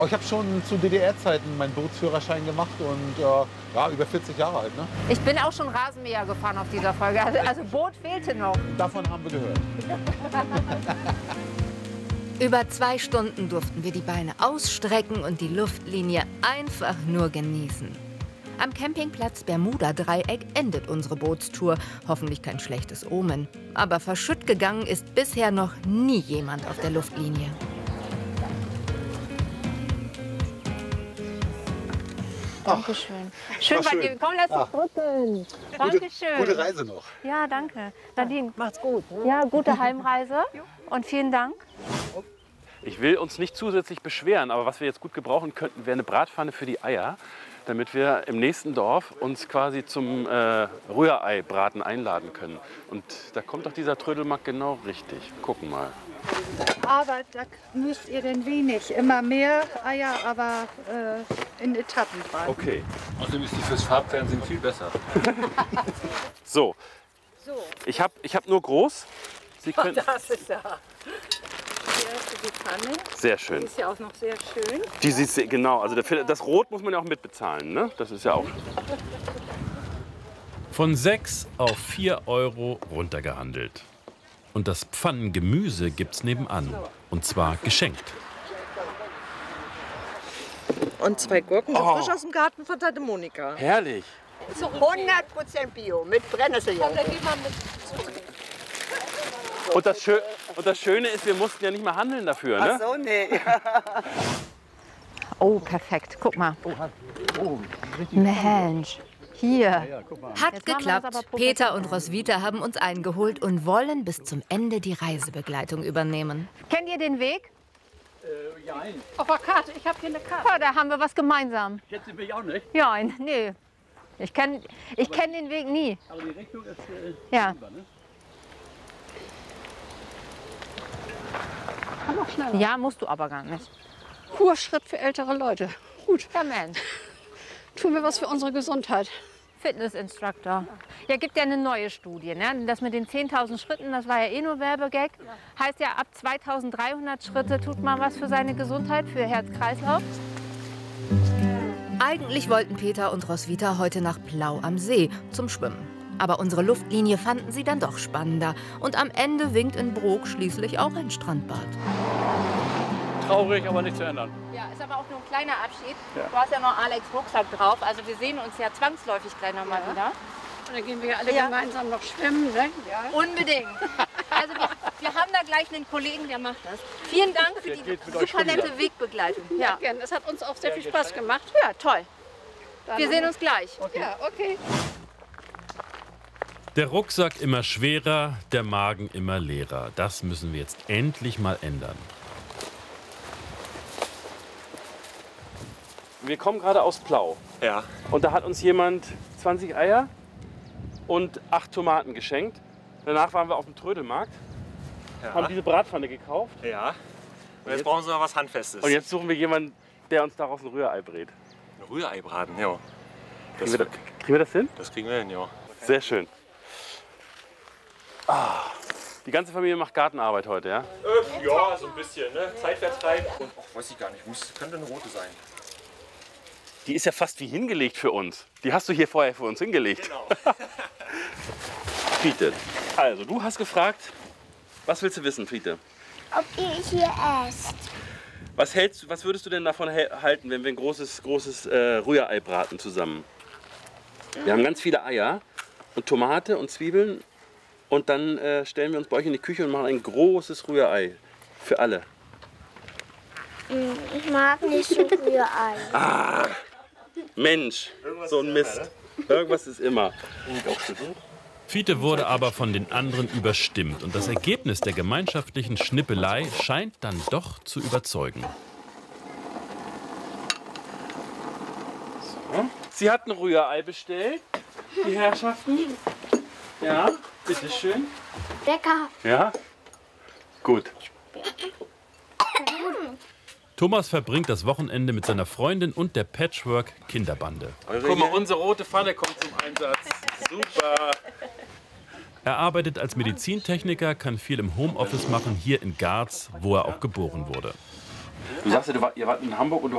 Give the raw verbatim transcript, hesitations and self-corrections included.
Ich habe schon zu D D R-Zeiten meinen Bootsführerschein gemacht und äh, ja, über vierzig Jahre alt. Ne? Ich bin auch schon Rasenmäher gefahren auf dieser Folge. Also, also Boot fehlte noch. Davon haben wir gehört. Über zwei Stunden durften wir die Beine ausstrecken und die Luftlinie einfach nur genießen. Am Campingplatz Bermuda-Dreieck endet unsere Bootstour. Hoffentlich kein schlechtes Omen. Aber verschütt gegangen ist bisher noch nie jemand auf der Luftlinie. Dankeschön. Schön bei dir. Komm, lass uns drücken. Dankeschön. Gute, gute Reise noch. Ja, danke. Nadine. Macht's gut. Ne? Ja, gute Heimreise. Und vielen Dank. Ich will uns nicht zusätzlich beschweren, aber was wir jetzt gut gebrauchen könnten, wäre eine Bratpfanne für die Eier, damit wir im nächsten Dorf uns quasi zum äh, Rührei-Braten einladen können. Und da kommt doch dieser Trödelmarkt genau richtig. Gucken mal. Aber da müsst ihr denn wenig. Immer mehr Eier, aber äh, in Etappen braten. Okay. Außerdem ist die fürs Farbfernsehen viel besser. So. Ich habe ich hab nur groß. Sie können. Das ist ja. Hier hast du die Pfanne. Sehr schön. Die ist ja auch noch sehr schön. Die sieht sehr, genau. Also das Rot muss man ja auch mitbezahlen, ne? Das ist ja auch. Von sechs auf vier Euro runtergehandelt. Und das Pfannengemüse gibt's nebenan. Und zwar geschenkt. Und zwei Gurken, so Oh. frisch aus dem Garten von Tante Monika. Herrlich. hundert Prozent Bio mit Brennnesseljauch. Und das, Schö und das Schöne ist, wir mussten ja nicht mehr handeln dafür, ne? Ach so, nee. Oh, perfekt. Guck mal. Mensch. Hier. Hat Jetzt machen wir das geklappt. aber Peter und Roswitha haben uns eingeholt und wollen bis zum Ende die Reisebegleitung übernehmen. Kennt ihr den Weg? Äh, ja, ein. Auf der Karte, ich habe hier eine Karte. Ja, da haben wir was gemeinsam. Jetzt bin ich auch nicht. Ja, ein- nee. Ich kenne ich kenn den Weg nie. Aber die Richtung ist äh, Ja. rüber, ne? Kann auch schneller. Ja, musst du aber gar nicht. Kurschritt für ältere Leute. Gut, Ja, Mensch. tun wir was für unsere Gesundheit. Fitnessinstructor. Ja, gibt ja eine neue Studie. Ne? Das mit den zehntausend Schritten, das war ja eh nur Werbegag. Heißt ja, ab zweitausenddreihundert Schritte tut man was für seine Gesundheit, für Herz-Kreislauf. Eigentlich wollten Peter und Roswitha heute nach Plau am See zum Schwimmen. Aber unsere Luftlinie fanden sie dann doch spannender. Und am Ende winkt in Brok schließlich auch ein Strandbad. Traurig, aber nicht zu ändern. Ja, ist aber auch nur ein kleiner Abschied. Ja. Du hast ja noch Alex Rucksack drauf. Also wir sehen uns ja zwangsläufig gleich noch mal wieder. Und dann gehen wir alle Ja. gemeinsam noch schwimmen. Ne? Ja. Unbedingt. Also wir, wir haben da gleich einen Kollegen, der macht das. Vielen Dank für die geht mit euch super nette schwimmen. Wegbegleitung. Ja, Gerne. Es hat uns auch sehr viel Spaß gemacht. ja toll. Wir sehen uns gleich. Ja, okay. Der Rucksack immer schwerer, der Magen immer leerer. Das müssen wir jetzt endlich mal ändern. Wir kommen gerade aus Plau. Ja. Und da hat uns jemand zwanzig Eier und acht Tomaten geschenkt. Danach waren wir auf dem Trödelmarkt, Ja. haben diese Bratpfanne gekauft. ja. Und jetzt, jetzt- brauchen sie mal was Handfestes. Und jetzt suchen wir jemanden, der uns daraus ein Rührei brät. Ein Rührei braten, ja. Das, Kriegen wir, das, kriegen wir das hin? das kriegen wir hin, ja. Sehr schön. Ah, die ganze Familie macht Gartenarbeit heute, ja? Äh, ja, so ein bisschen, ne? Zeitvertreib. Und ach, weiß ich gar nicht, muss, könnte eine rote sein. Die ist ja fast wie hingelegt für uns. Die hast du hier vorher für uns hingelegt. Genau. Fiete, also du hast gefragt, was willst du wissen, Fiete? Ob ihr hier esst. Was, hältst, was würdest du denn davon halten, wenn wir ein großes, großes äh, Rührei braten zusammen? Wir haben ganz viele Eier und Tomate und Zwiebeln und dann äh, stellen wir uns bei euch in die Küche und machen ein großes Rührei für alle. Ich mag nicht so Rührei. Ah, Mensch, so ein Mist. Irgendwas ist immer. Fiete wurde aber von den anderen überstimmt. Und das Ergebnis der gemeinschaftlichen Schnippelei scheint dann doch zu überzeugen. Sie hat ein Rührei bestellt, die Herrschaften. Ja, bitteschön. Lecker. Ja? Gut. Thomas verbringt das Wochenende mit seiner Freundin und der Patchwork-Kinderbande. Guck mal, unsere rote Pfanne kommt zum Einsatz. Super. Er arbeitet als Medizintechniker, kann viel im Homeoffice machen, hier in Garz, wo er auch geboren wurde. Du sagst ja, du war, ihr wart in Hamburg und du